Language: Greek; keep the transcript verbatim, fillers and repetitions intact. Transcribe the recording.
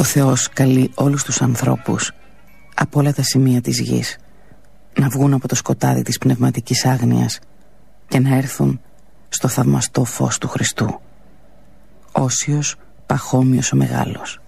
Ο Θεός καλεί όλους τους ανθρώπους από όλα τα σημεία της γης να βγουν από το σκοτάδι της πνευματικής άγνοιας και να έρθουν στο θαυμαστό φως του Χριστού. Όσιος Παχώμιος ο Μεγάλος.